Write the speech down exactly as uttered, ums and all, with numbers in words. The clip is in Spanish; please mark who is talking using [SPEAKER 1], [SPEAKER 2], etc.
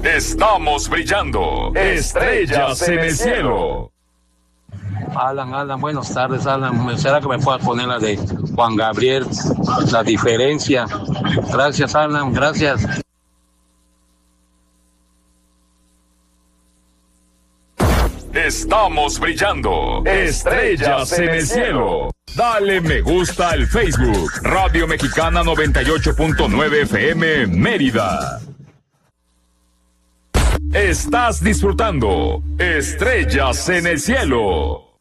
[SPEAKER 1] Estamos brillando. Estrellas en el cielo.
[SPEAKER 2] Alan, Alan, buenas tardes, Alan. ¿Será que me puedas poner la de Juan Gabriel? La diferencia. Gracias, Alan, gracias.
[SPEAKER 1] Estamos brillando. Estrellas en el cielo. Dale me gusta al Facebook. Radio Mexicana noventa y ocho punto nueve F M Mérida. Estás disfrutando Estrellas en el cielo.